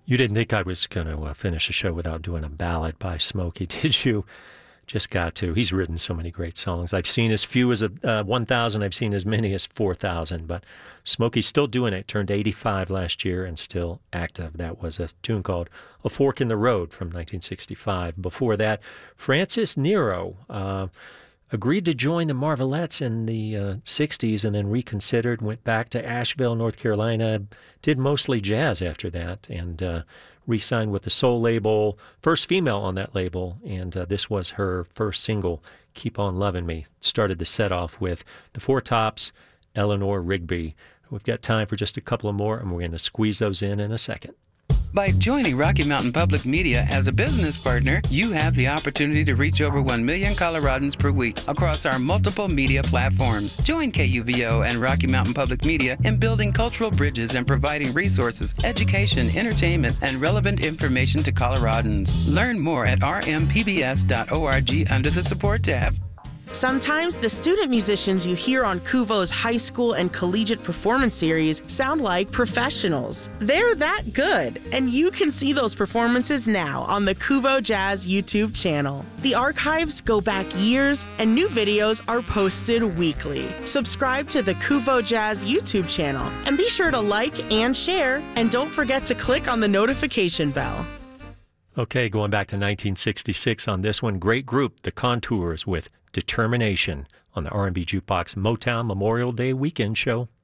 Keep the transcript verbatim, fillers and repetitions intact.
You didn't think I was going to uh, finish the show without doing a ballad by Smokey, did you? Just got to. He's written so many great songs. I've seen as few as a, uh, one thousand. I've seen as many as four thousand. But Smokey's still doing it. Turned eighty-five last year and still active. That was a tune called A Fork in the Road from nineteen sixty-five. Before that, Francis Nero uh, agreed to join the Marvelettes in the uh, sixties and then reconsidered, went back to Asheville, North Carolina, did mostly jazz after that, and uh, re-signed with the Soul label, first female on that label, and uh, this was her first single, Keep On Lovin' Me. Started the set off with the Four Tops, Eleanor Rigby. We've got time for just a couple of more, and we're going to squeeze those in in a second. By joining Rocky Mountain Public Media as a business partner, you have the opportunity to reach over one million Coloradans per week across our multiple media platforms. Join K U V O and Rocky Mountain Public Media in building cultural bridges and providing resources, education, entertainment, and relevant information to Coloradans. Learn more at r m p b s dot org under the Support tab. Sometimes the student musicians you hear on Kuvo's high school and collegiate performance series sound like professionals. They're that good, and you can see those performances now on the Kuvo Jazz YouTube channel. The archives go back years, and new videos are posted weekly. Subscribe to the Kuvo Jazz YouTube channel, and be sure to like and share, and don't forget to click on the notification bell. Okay, going back to nineteen sixty-six on this one, great group, The Contours with Determination on the R and B Jukebox Motown Memorial Day Weekend Show.